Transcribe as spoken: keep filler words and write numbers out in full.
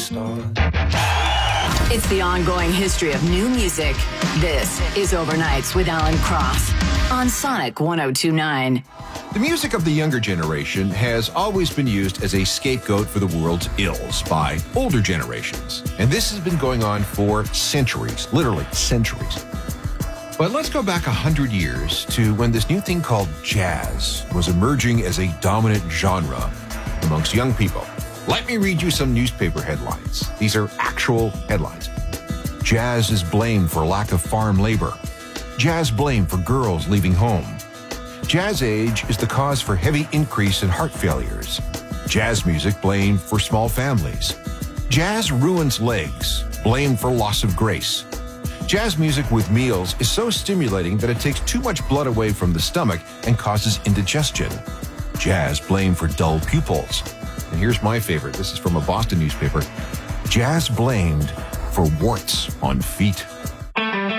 star. It's the ongoing history of new music. This is Overnights with Alan Cross on Sonic one oh two point nine. The music of the younger generation has always been used as a scapegoat for the world's ills by older generations. And this has been going on for centuries, literally centuries. But let's go back a hundred years to when this new thing called jazz was emerging as a dominant genre amongst young people. Let me read you some newspaper headlines. These are actual headlines. Jazz is blamed for lack of farm labor. Jazz blamed for girls leaving home. Jazz age is the cause for heavy increase in heart failures. Jazz music blamed for small families. Jazz ruins legs, blamed for loss of grace. Jazz music with meals is so stimulating that it takes too much blood away from the stomach and causes indigestion. Jazz blamed for dull pupils. And here's my favorite. This is from a Boston newspaper. Jazz blamed for warts on feet.